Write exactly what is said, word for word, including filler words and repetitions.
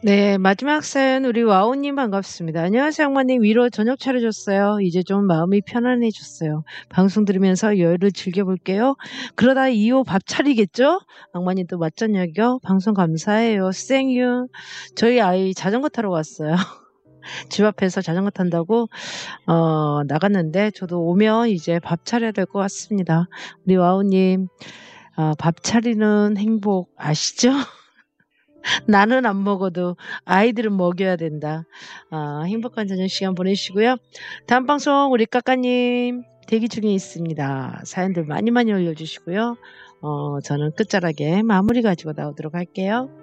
네. 마지막 사연 우리 와우님 반갑습니다. "안녕하세요 악마님. 위로 저녁 차려줬어요. 이제 좀 마음이 편안해졌어요. 방송 들으면서 여유를 즐겨볼게요." 그러다 이후 밥 차리겠죠? 악마님 또 맞저녁이요? 방송 감사해요. 생유. 저희 아이 자전거 타러 왔어요. 집 앞에서 자전거 탄다고 어 나갔는데 저도 오면 이제 밥 차려야 될 것 같습니다. 우리 와우님 아 밥 차리는 행복 아시죠? "나는 안 먹어도 아이들은 먹여야 된다." 아 행복한 저녁 시간 보내시고요. 다음 방송 우리 까까님 대기 중에 있습니다. 사연들 많이 많이 올려주시고요. 어 저는 끝자락에 마무리 가지고 나오도록 할게요.